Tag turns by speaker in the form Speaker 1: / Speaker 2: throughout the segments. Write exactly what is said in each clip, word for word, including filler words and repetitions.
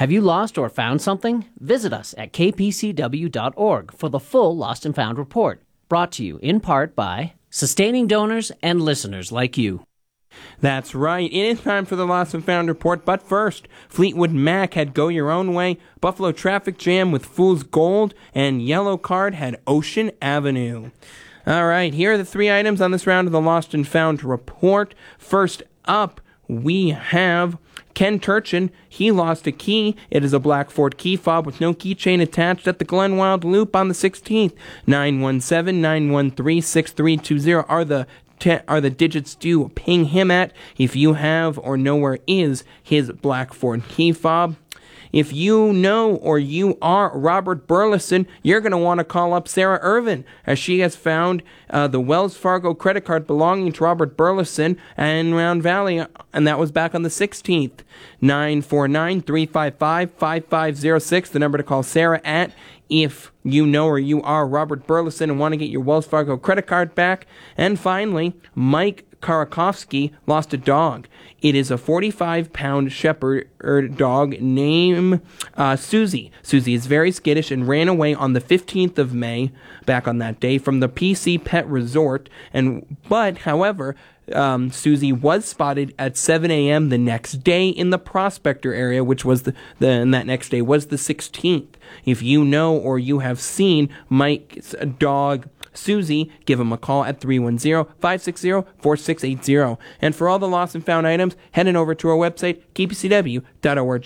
Speaker 1: Have you lost or found something? Visit us at k p c w dot org for the full Lost and Found report, brought to you in part by sustaining donors and listeners like you.
Speaker 2: That's right. It is time for the Lost and Found report, but first, Fleetwood Mac had Go Your Own Way, Buffalo Traffic Jam with Fool's Gold, and Yellow Card had Ocean Avenue. All right, here are the three items on this round of the Lost and Found report. First up, we have Ken Turchin. He lost a key. It is a black Ford key fob with no keychain attached at the Glen Wild Loop on the sixteenth. nine one seven, nine one three, six three two zero are the are the digits to ping him at if you have or know where is his black Ford key fob. If you know or you are Robert Burleson, you're going to want to call up Sarah Irvin, as she has found uh, the Wells Fargo credit card belonging to Robert Burleson in Round Valley, and that was back on the sixteenth. nine four nine, three five five, five five zero six, the number to call Sarah at if you know or you are Robert Burleson and want to get your Wells Fargo credit card back. And finally, Mike Karakovsky lost a dog. It is a forty-five pound shepherd dog named uh, Susie. Susie is very skittish and ran away on the fifteenth of May, back on that day, from the P C Pet Resort. And But, however, um, Susie was spotted at seven a.m. the next day in the Prospector area, which was the, the and that next day was the sixteenth. If you know or you have seen Mike's dog Susie, give him a call at three one zero, five six zero, four six eight zero. And for all the lost and found items, head on over to our website, k p c w dot org.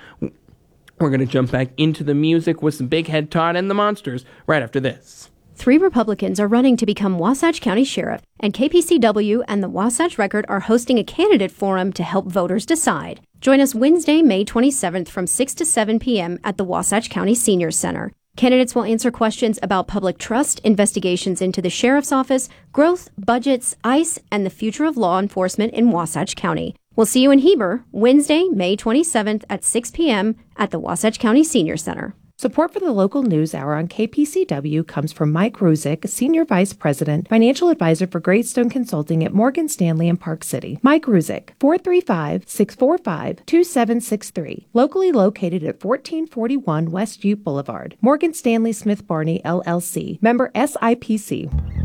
Speaker 2: We're going to jump back into the music with some Big Head Todd and the Monsters right after this.
Speaker 3: Three Republicans are running to become Wasatch County Sheriff, and K P C W and the Wasatch Record are hosting a candidate forum to help voters decide. Join us Wednesday, May twenty-seventh from six to seven p.m. at the Wasatch County Senior Center. Candidates will answer questions about public trust, investigations into the sheriff's office, growth, budgets, ICE, and the future of law enforcement in Wasatch County. We'll see you in Heber Wednesday, May twenty-seventh at six p.m. at the Wasatch County Senior Center.
Speaker 4: Support for the local news hour on K P C W comes from Mike Ruzick, Senior Vice President, Financial Advisor for Greystone Consulting at Morgan Stanley in Park City. Mike Ruzick, four three five, six four five, two seven six three. Locally located at fourteen forty-one West Ute Boulevard. Morgan Stanley Smith Barney, L L C. Member S I P C.